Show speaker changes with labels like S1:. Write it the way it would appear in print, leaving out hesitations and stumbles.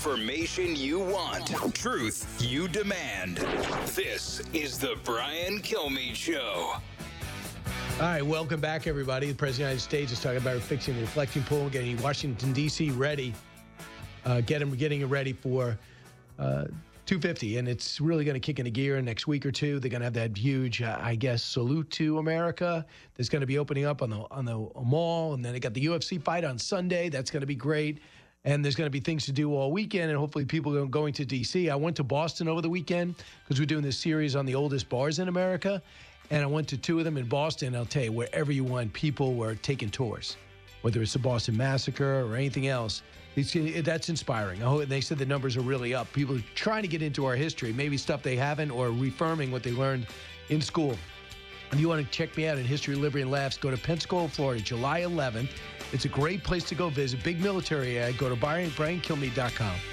S1: Information you want. Truth you demand. This is the Brian Kilmeade Show.
S2: All right, welcome back, everybody. The President of the United States is talking about fixing the reflecting pool, getting Washington, D.C. ready, getting it ready for 250, and it's really going to kick into gear in the next week or two. They're going to have that huge, salute to America. That's going to be opening up on the mall, and then they got the UFC fight on Sunday. That's going to be great. And there's going to be things to do all weekend, and hopefully people are going to D.C. I went to Boston over the weekend because we're doing this series on the oldest bars in America, and I went to two of them in Boston. I'll tell you, wherever you went, people were taking tours, whether it's the Boston Massacre or anything else. That's inspiring. They said the numbers are really up. People are trying to get into our history, maybe stuff they haven't, or reaffirming what they learned in school. If you want to check me out in History, Liberty, and Laughs, go to Pensacola, Florida, July 11th. It's a great place to go visit. Big military ad. Go to BrianKilmeade.com.